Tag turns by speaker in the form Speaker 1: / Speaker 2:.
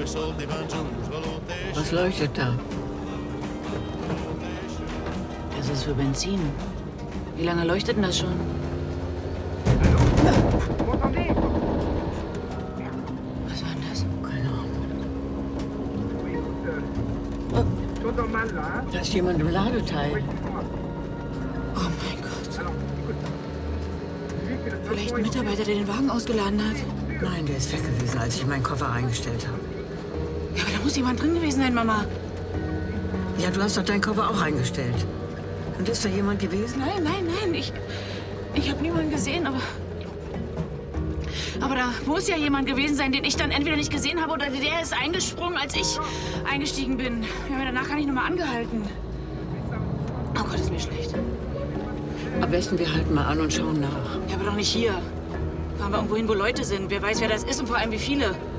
Speaker 1: Was leuchtet da?
Speaker 2: Das ist für Benzin. Wie lange leuchtet denn das schon? Was war denn das?
Speaker 1: Keine Ahnung. Da ist jemand im Ladeteil.
Speaker 2: Oh mein Gott. Vielleicht ein Mitarbeiter, der den Wagen ausgeladen hat.
Speaker 1: Nein, der ist weg gewesen, als ich meinen Koffer reingestellt habe.
Speaker 2: Ja, aber da muss jemand drin gewesen sein, Mama.
Speaker 1: Ja, du hast doch deinen Koffer auch reingestellt. Und ist da jemand gewesen?
Speaker 2: Nein, nein, nein. Ich habe niemanden gesehen, aber da muss ja jemand gewesen sein, den ich dann entweder nicht gesehen habe oder der ist eingesprungen, als ich eingestiegen bin. Wir haben ja danach gar nicht nochmal angehalten. Oh Gott, ist mir schlecht.
Speaker 1: Am besten, wir halten mal an und schauen nach.
Speaker 2: Ja, aber doch nicht hier. Fahren wir irgendwo hin, wo Leute sind. Wer weiß, wer das ist und vor allem wie viele.